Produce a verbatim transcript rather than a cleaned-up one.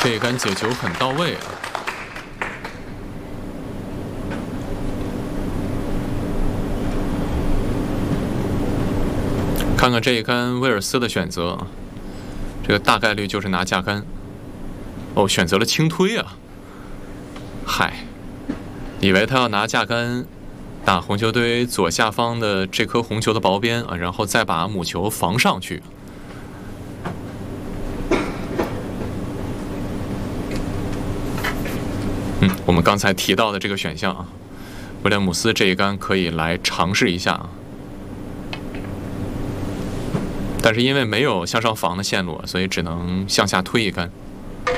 这一杆解球很到位啊！看看这一杆威尔斯的选择，这个大概率就是拿架杆。哦，选择了轻推啊！嗨，以为他要拿架杆打红球堆左下方的这颗红球的薄边啊，然后再把母球防上去。嗯，我们刚才提到的这个选项啊，威廉姆斯这一杆可以来尝试一下啊。但是因为没有向上防的线路，所以只能向下推一杆。